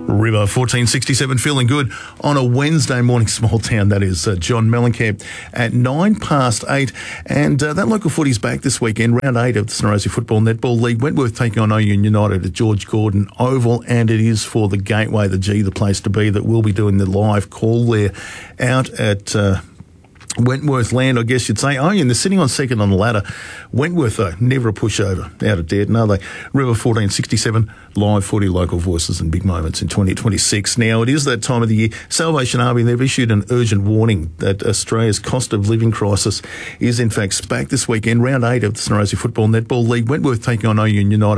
River 1467, feeling good on a Wednesday morning, small town. That is John Mellencamp at 8:09. And that local footy's back this weekend. Round 8 of the St Rosie Football Netball League. Wentworth taking on Oyen United at George Gordon Oval. And it is for the Gateway, the G, the place to be, that we'll be doing the live call there out at Wentworth land, I guess you'd say. Oyen, they're sitting on second on the ladder. Wentworth, though, never a pushover out of dead, no, they? River 1467, live footy, local voices and big moments in 2026. Now, it is that time of the year. Salvation Army, they've issued an urgent warning that Australia's cost of living crisis is, in fact, back this weekend. Round 8 of the St Rosie Football Netball League. Wentworth taking on Oyen United